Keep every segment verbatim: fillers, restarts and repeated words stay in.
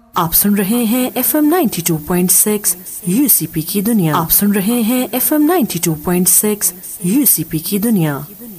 آپ سن رہے ہیں F M ninety two point six you سی پی کی دنیا. آپ سن رہے ہیں F M ninety two point six you سی پی کی دنیا.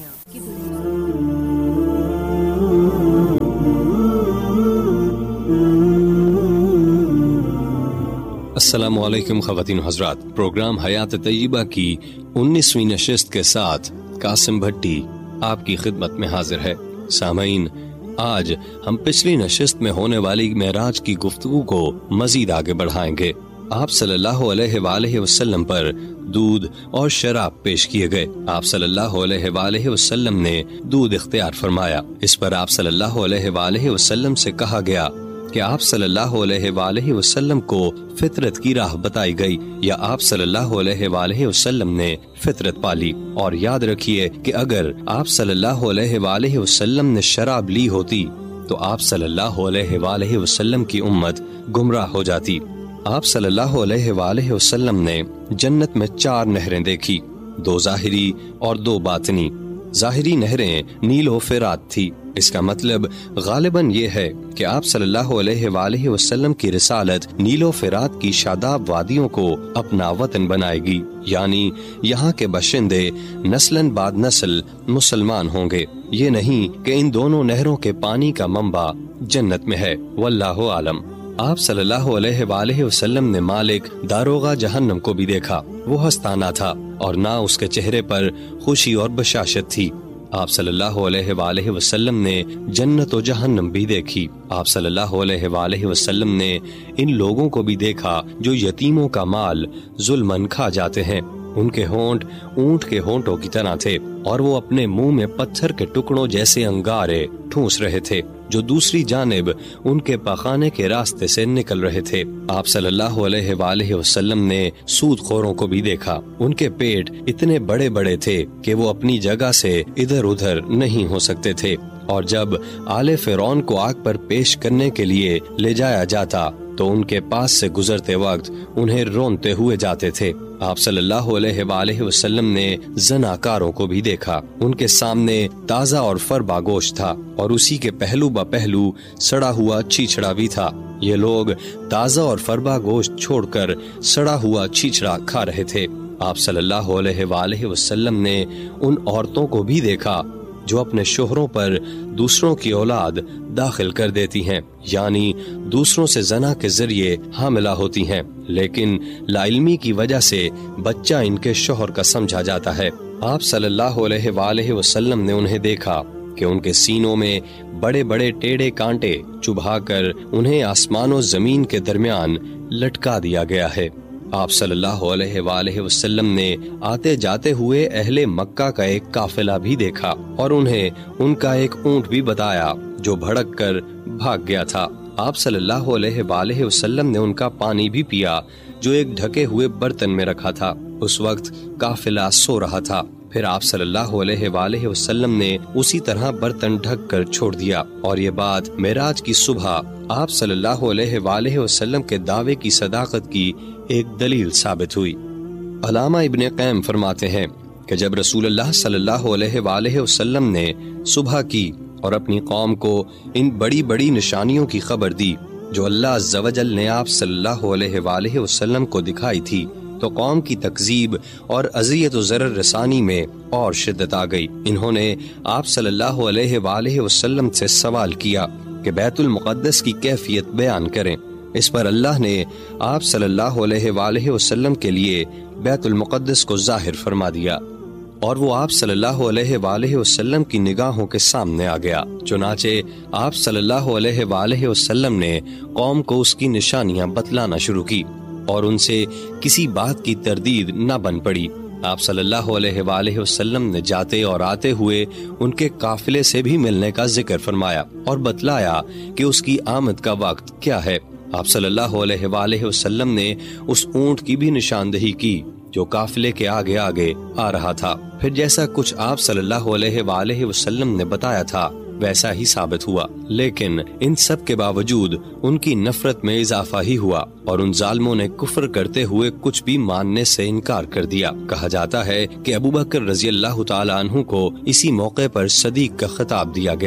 السلام علیکم خواتین و حضرات. پروگرام حیات طیبہ کی انیسویں نشست کے ساتھ قاسم بھٹی آپ کی خدمت میں حاضر ہے. سامعین، آج ہم پچھلی نشست میں ہونے والی معراج کی گفتگو کو مزید آگے بڑھائیں گے. آپ صلی اللہ علیہ وآلہ وسلم پر دودھ اور شراب پیش کیے گئے. آپ صلی اللہ علیہ وآلہ وسلم نے دودھ اختیار فرمایا. اس پر آپ صلی اللہ علیہ وآلہ وسلم سے کہا گیا کہ آپ صلی اللہ علیہ وآلہ وسلم کو فطرت کی راہ بتائی گئی یا آپ صلی اللہ علیہ وآلہ وسلم نے فطرت پالی. اور یاد رکھیے کہ اگر آپ صلی اللہ علیہ وآلہ وسلم نے شراب لی ہوتی تو آپ صلی اللہ علیہ وآلہ وسلم کی امت گمراہ ہو جاتی. آپ صلی اللہ علیہ وآلہ وسلم نے جنت میں چار نہریں دیکھی، دو ظاہری اور دو باطنی. ظاہری نہریں نیل و فرات تھی. اس کا مطلب غالباً یہ ہے کہ آپ صلی اللہ علیہ وآلہ وسلم کی رسالت نیل و فرات کی شاداب وادیوں کو اپنا وطن بنائے گی، یعنی یہاں کے باشندے نسلاً بعد نسل مسلمان ہوں گے. یہ نہیں کہ ان دونوں نہروں کے پانی کا منبع جنت میں ہے. واللہ عالم. آپ صلی اللہ علیہ وآلہ وسلم نے مالک داروغہ جہنم کو بھی دیکھا. وہ ہستانہ تھا اور نہ اس کے چہرے پر خوشی اور بشاشت تھی. آپ صلی اللہ علیہ وآلہ وسلم نے جنت و جہنم بھی دیکھی. آپ صلی اللہ علیہ وآلہ وسلم نے ان لوگوں کو بھی دیکھا جو یتیموں کا مال ظلماً کھا جاتے ہیں. ان کے ہونٹ اونٹ کے ہونٹوں کی طرح تھے اور وہ اپنے منہ میں پتھر کے ٹکڑوں جیسے انگارے ٹھونس رہے تھے جو دوسری جانب ان کے پخانے کے راستے سے نکل رہے تھے. آپ صلی اللہ علیہ وآلہ وسلم نے سود خوروں کو بھی دیکھا. ان کے پیٹ اتنے بڑے بڑے تھے کہ وہ اپنی جگہ سے ادھر ادھر نہیں ہو سکتے تھے، اور جب آل فرعون کو آگ پر پیش کرنے کے لیے لے جایا جاتا تو ان کے پاس سے گزرتے وقت انہیں رونتے ہوئے جاتے تھے. آپ صلی اللہ علیہ وآلہ وسلم نے زناکاروں کو بھی دیکھا. ان کے سامنے تازہ اور فربا گوشت تھا اور اسی کے پہلو با پہلو سڑا ہوا چھیچڑا بھی تھا. یہ لوگ تازہ اور فربا گوشت چھوڑ کر سڑا ہوا چھیچڑا کھا رہے تھے. آپ صلی اللہ علیہ وآلہ وسلم نے ان عورتوں کو بھی دیکھا جو اپنے شوہروں پر دوسروں کی اولاد داخل کر دیتی ہیں، یعنی دوسروں سے زنا کے ذریعے حاملہ ہوتی ہیں، لیکن لا علمی کی وجہ سے بچہ ان کے شوہر کا سمجھا جاتا ہے. آپ صلی اللہ علیہ وآلہ وسلم نے انہیں دیکھا کہ ان کے سینوں میں بڑے بڑے ٹیڑے کانٹے چبھا کر انہیں آسمان و زمین کے درمیان لٹکا دیا گیا ہے. آپ صلی اللہ علیہ وآلہ وسلم نے آتے جاتے ہوئے اہل مکہ کا ایک قافلہ بھی دیکھا اور انہیں ان کا ایک اونٹ بھی بتایا جو بھڑک کر بھاگ گیا تھا. آپ صلی اللہ علیہ وآلہ وسلم نے ان کا پانی بھی پیا جو ایک ڈھکے ہوئے برتن میں رکھا تھا. اس وقت قافلہ سو رہا تھا. پھر آپ صلی اللہ علیہ وآلہ وسلم نے اسی طرح برتن ڈھک کر چھوڑ دیا. اور یہ بات معراج کی صبح آپ صلی اللہ علیہ وآلہ وسلم کے دعوے کی صداقت کی ایک دلیل ثابت ہوئی. علامہ ابن قیم فرماتے ہیں کہ جب رسول اللہ صلی اللہ علیہ وآلہ وسلم نے صبح کی اور اپنی قوم کو ان بڑی بڑی نشانیوں کی خبر دی جو اللہ عز و جل نے آپ صلی اللہ علیہ وآلہ وسلم کو دکھائی تھی، تو قوم کی تکذیب اور اذیت و ضرر رسانی میں اور شدت آ گئی. انہوں نے آپ صلی اللہ علیہ وآلہ وسلم سے سوال کیا کہ بیت المقدس کی کیفیت بیان کریں. اس پر اللہ نے آپ صلی اللہ علیہ وآلہ وسلم کے لیے بیت المقدس کو ظاہر فرما دیا اور وہ آپ صلی اللہ علیہ وآلہ وسلم کی نگاہوں کے سامنے آ گیا. چنانچہ آپ صلی اللہ علیہ وآلہ وسلم نے قوم کو اس کی نشانیاں بتلانا شروع کی اور ان سے کسی بات کی تردید نہ بن پڑی. آپ صلی اللہ علیہ وآلہ وسلم نے جاتے اور آتے ہوئے ان کے قافلے سے بھی ملنے کا ذکر فرمایا اور بتلایا کہ اس کی آمد کا وقت کیا ہے. آپ صلی اللہ علیہ وآلہ وسلم نے اس اونٹ کی بھی نشاندہی کی جو قافلے کے آگے آگے آ رہا تھا. پھر جیسا کچھ آپ صلی اللہ علیہ وآلہ وسلم نے بتایا تھا ویسا ہی ثابت ہوا، لیکن ان سب کے باوجود ان کی نفرت میں اضافہ ہی ہوا اور ان ظالموں نے کفر کرتے ہوئے کچھ بھی ماننے سے انکار کر دیا. کہا جاتا ہے کہ ابو بکر رضی اللہ تعالی عنہ کو اسی موقع پر صدیق کا خطاب دیا گیا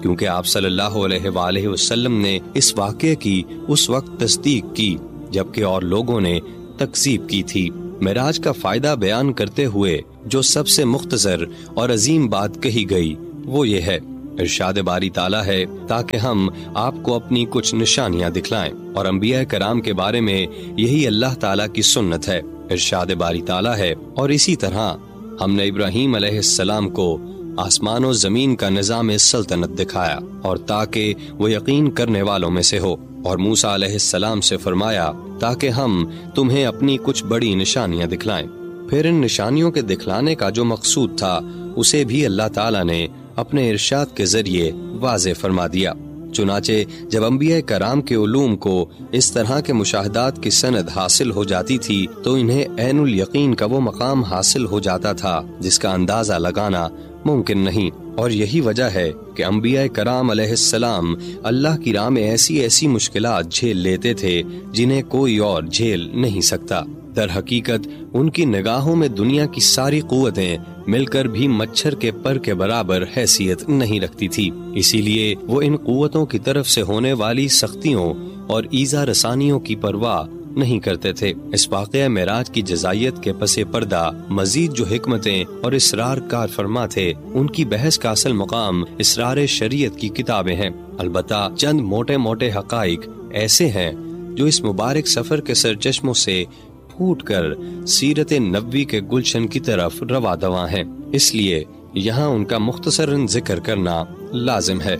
کیونکہ آپ صلی اللہ علیہ وآلہ وسلم نے اس واقعے کی اس وقت تصدیق کی جبکہ اور لوگوں نے تکذیب کی تھی۔ معراج کا فائدہ بیان کرتے ہوئے جو سب سے مختصر اور عظیم بات کہی گئی وہ یہ ہے، ارشاد باری تعالیٰ ہے تاکہ ہم آپ کو اپنی کچھ نشانیاں دکھلائیں، اور انبیاء کرام کے بارے میں یہی اللہ تعالیٰ کی سنت ہے۔ ارشاد باری تعالیٰ ہے اور اسی طرح ہم نے ابراہیم علیہ السلام کو آسمان و زمین کا نظام سلطنت دکھایا اور تاکہ وہ یقین کرنے والوں میں سے ہو، اور موسیٰ علیہ السلام سے فرمایا تاکہ ہم تمہیں اپنی کچھ بڑی نشانیاں دکھلائیں۔ پھر ان نشانیوں کے دکھلانے کا جو مقصود تھا اسے بھی اللہ تعالیٰ نے اپنے ارشاد کے ذریعے واضح فرما دیا۔ چنانچہ جب انبیاء کرام کے علوم کو اس طرح کے مشاہدات کی سند حاصل ہو جاتی تھی تو انہیں عین الیقین کا وہ مقام حاصل ہو جاتا تھا جس کا اندازہ لگانا ممکن نہیں، اور یہی وجہ ہے کہ انبیاء کرام علیہ السلام اللہ کی راہ میں ایسی ایسی مشکلات جھیل لیتے تھے جنہیں کوئی اور جھیل نہیں سکتا۔ در حقیقت ان کی نگاہوں میں دنیا کی ساری قوتیں مل کر بھی مچھر کے پر کے برابر حیثیت نہیں رکھتی تھی، اسی لیے وہ ان قوتوں کی طرف سے ہونے والی سختیوں اور ایذا رسانیوں کی پرواہ نہیں کرتے تھے۔ اس واقعہ معراج کی جزائیت کے پس پردہ مزید جو حکمتیں اور اسرار کار فرما تھے ان کی بحث کا اصل مقام اسرار شریعت کی کتابیں ہیں۔ البتہ چند موٹے موٹے حقائق ایسے ہیں جو اس مبارک سفر کے سرچشموں سے پھوٹ کر سیرت نبوی کے گلشن کی طرف رواں دواں ہیں، اس لیے یہاں ان کا مختصراً ذکر کرنا لازم ہے۔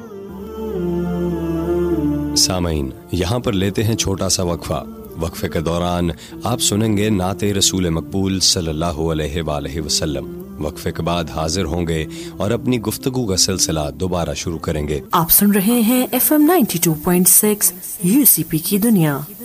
سامعین، یہاں پر لیتے ہیں چھوٹا سا وقفہ۔ وقفے کے دوران آپ سنیں گے نعت رسول مقبول صلی اللہ علیہ وآلہ وسلم۔ وقفے کے بعد حاضر ہوں گے اور اپنی گفتگو کا سلسلہ دوبارہ شروع کریں گے۔ آپ سن رہے ہیں F M ninety two point six you سی پی کی دنیا۔